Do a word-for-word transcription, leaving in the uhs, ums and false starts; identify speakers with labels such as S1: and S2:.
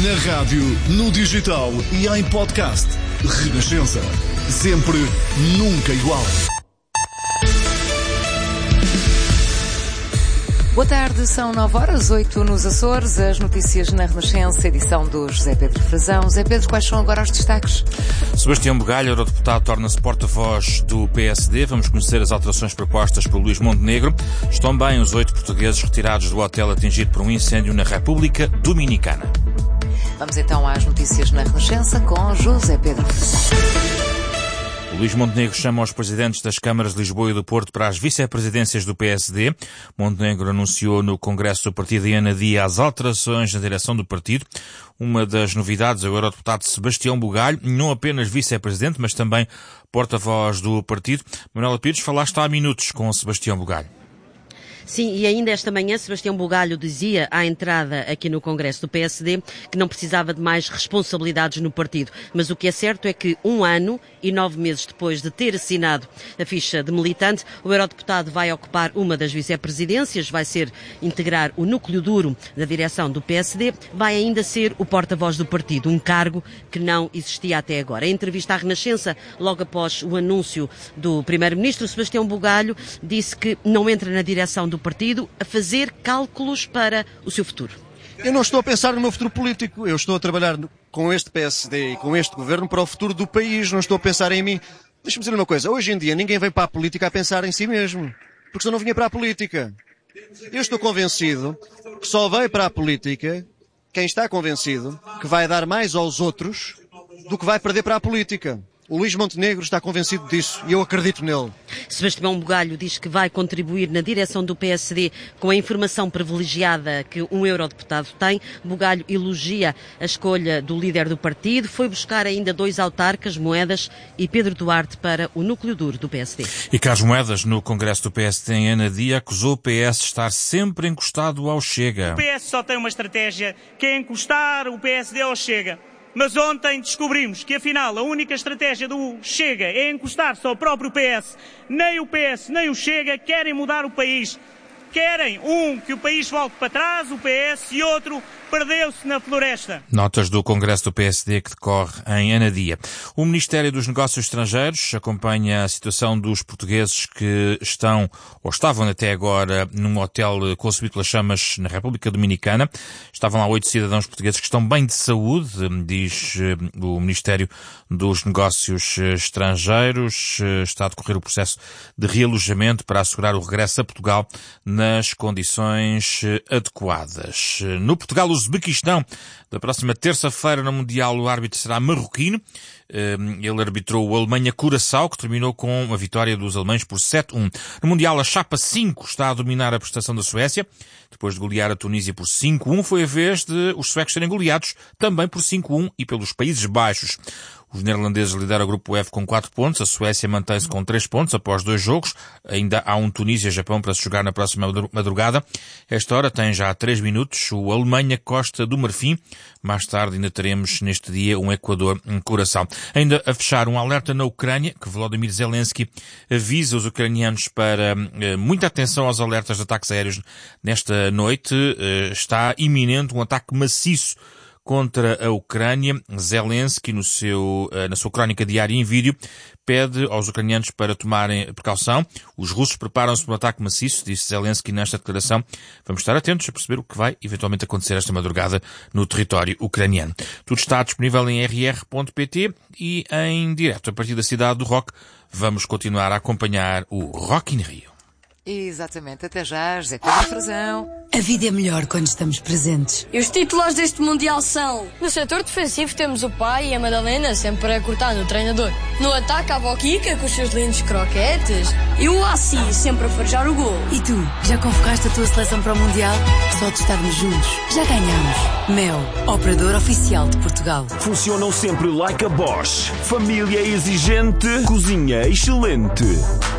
S1: Na rádio, no digital e em podcast. Renascença. Sempre, nunca igual.
S2: Boa tarde, são nove horas, oito nos Açores. As notícias na Renascença, edição do José Pedro Frazão. José Pedro, quais são agora os destaques?
S3: Sebastião Bugalho, eurodeputado, torna-se porta-voz do P S D. Vamos conhecer as alterações propostas por Luís Montenegro. Estão bem os oito portugueses retirados do hotel atingido por um incêndio na República Dominicana.
S2: Vamos então às notícias na Renascença com José Pedro Frazão.
S3: Luís Montenegro chama os presidentes das câmaras de Lisboa e do Porto para as vice-presidências do P S D. Montenegro anunciou no Congresso do partido em Anadia as alterações na direção do partido. Uma das novidades é o eurodeputado Sebastião Bugalho, não apenas vice-presidente, mas também porta-voz do partido. Manuela Pires, falaste há minutos com o Sebastião Bugalho.
S4: Sim, e ainda esta manhã Sebastião Bugalho dizia à entrada aqui no Congresso do P S D que não precisava de mais responsabilidades no partido. Mas o que é certo é que um ano e nove meses depois de ter assinado a ficha de militante, o eurodeputado vai ocupar uma das vice-presidências, vai ser integrar o núcleo duro da direção do P S D, vai ainda ser o porta-voz do partido, um cargo que não existia até agora. Em entrevista à Renascença, logo após o anúncio do primeiro-ministro, Sebastião Bugalho disse que não entra na direção do partido a fazer cálculos para o seu futuro.
S5: Eu não estou a pensar no meu futuro político, eu estou a trabalhar com este P S D e com este governo para o futuro do país, não estou a pensar em mim. Deixa-me dizer uma coisa, hoje em dia ninguém vem para a política a pensar em si mesmo, porque senão não vinha para a política. Eu estou convencido que só veio para a política quem está convencido que vai dar mais aos outros do que vai perder para a política. O Luís Montenegro está convencido disso e eu acredito nele.
S4: Sebastião Bugalho diz que vai contribuir na direção do P S D com a informação privilegiada que um eurodeputado tem. Bugalho elogia a escolha do líder do partido. Foi buscar ainda dois autarcas, Moedas e Pedro Duarte, para o núcleo duro do P S D.
S3: E Carlos Moedas, no Congresso do P S D em Anadia, acusou o P S de estar sempre encostado ao Chega.
S6: O P S só tem uma estratégia, que é encostar o P S D ao Chega. Mas ontem descobrimos que, afinal, a única estratégia do Chega é encostar-se ao próprio P S. Nem o P S, nem o Chega querem mudar o país. Querem, um, que o país volte para trás, o P S, e outro, perdeu-se na floresta.
S3: Notas do Congresso do P S D que decorre em Anadia. O Ministério dos Negócios Estrangeiros acompanha a situação dos portugueses que estão, ou estavam até agora, num hotel consumido pelas chamas na República Dominicana. Estavam lá oito cidadãos portugueses que estão bem de saúde, diz o Ministério dos Negócios Estrangeiros. Está a decorrer o processo de realojamento para assegurar o regresso a Portugal nas condições adequadas. No Portugal-Uzbequistão, da próxima terça-feira no Mundial, o árbitro será marroquino. Ele arbitrou o Alemanha-Curaçao, que terminou com uma vitória dos alemães por sete a um. No Mundial, a chapa cinco está a dominar a prestação da Suécia. Depois de golear a Tunísia por cinco a um, foi a vez de os suecos serem goleados também por cinco a um e pelos Países Baixos. Os neerlandeses lideram o grupo F com quatro pontos, a Suécia mantém-se com três pontos após dois jogos. Ainda há um Tunísia-Japão para se jogar na próxima madrugada. Esta hora tem já três minutos o Alemanha-Costa do Marfim. Mais tarde ainda teremos neste dia um Equador-Curaçao. Ainda a fechar um alerta na Ucrânia, que Volodymyr Zelensky avisa os ucranianos para eh, muita atenção aos alertas de ataques aéreos nesta noite. Eh, está iminente um ataque maciço contra a Ucrânia. Zelensky, no seu, na sua crónica diária em vídeo, pede aos ucranianos para tomarem precaução. Os russos preparam-se para um ataque maciço, disse Zelensky nesta declaração. Vamos estar atentos a perceber o que vai eventualmente acontecer esta madrugada no território ucraniano. Tudo está disponível em r r ponto p t e em direto a partir da cidade do Rock. Vamos continuar a acompanhar o Rock in Rio.
S2: Exatamente, até já, José Pedro Frazão.
S7: A vida é melhor quando estamos presentes.
S8: E os titulares deste Mundial são: no setor defensivo temos o pai e a Madalena sempre a cortar no treinador. No ataque a Boquica com os seus lindos croquetes. E o Assi sempre a farejar o gol.
S7: E tu, já convocaste a tua seleção para o Mundial? Só de estarmos juntos, já ganhamos. Mel, operador oficial de Portugal.
S9: Funcionam sempre like a Bosch. Família exigente, cozinha excelente.